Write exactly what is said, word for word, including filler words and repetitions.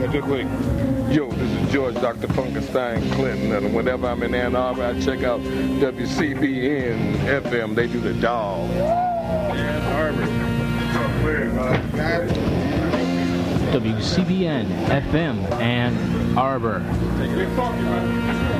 Just wait. Yo, this is George Doctor Funkenstein Clinton, and whenever I'm in Ann Arbor, I check out W C B N F M. They do the dog. Ann Arbor. W C B N F M Ann Arbor.